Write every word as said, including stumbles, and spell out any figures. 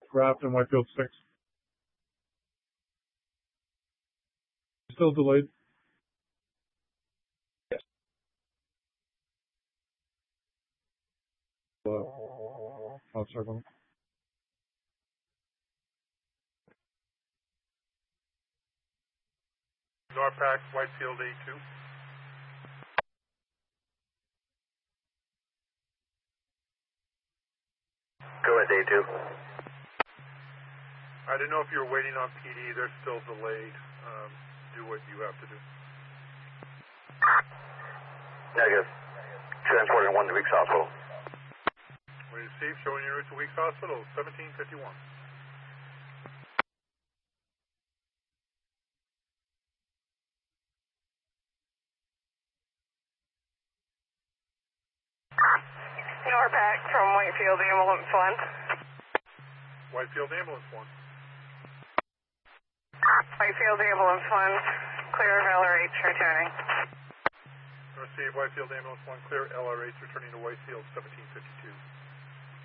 Grafton, Whitefield six. Still delayed? Yes. Uh, oh, sorry. Norpac, Whitefield A two. Go ahead, A two. I didn't know if you were waiting on P D. They're still delayed. Um, do what you have to do. Negative. Transporting one to Weeks Hospital. We received, showing you route to Weeks Hospital, seventeen fifty-one. Norpac from Whitefield Ambulance one. Whitefield Ambulance one. Whitefield Ambulance one, clear of L R H returning. Receive Whitefield Ambulance one, clear L R H returning to Whitefield, seventeen fifty-two.